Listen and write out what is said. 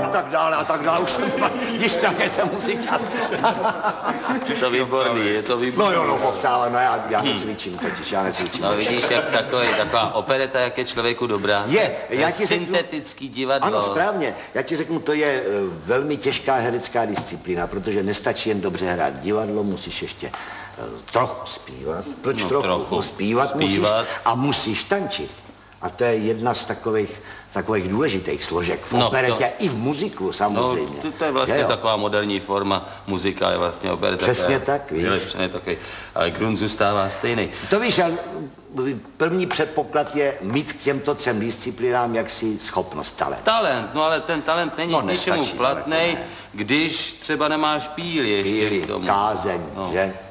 a tak dále, už jsem již také jsem muzikant. Je to výborný, je to výborný. No jo, no, pochtále, no já necvičím totiž, já necvičím. No vidíš, jak taková opereta, jak je člověku dobrá. Je, já ti syntetický divadlo. Ano, správně. Já ti řeknu, to je velmi těžká herecká disciplína, protože nestačí jen dobře hrát divadlo, musíš ještě trochu zpívat. Proč no, trochu? Zpívat musíš a musíš tančit. A to je jedna z takových důležitých složek v operetě i v muziku samozřejmě. No, to je vlastně taková moderní forma, muzika je vlastně opereta. Přesně tak, víš. Přesně takový, ale grunt zůstává stejný. To víš, ale první předpoklad je mít k těmto 3 disciplínám jaksi schopnost, talent. Talent, no ale ten talent není ničemu platnej, když třeba nemáš píli ještě k tomu. Kázeň, že?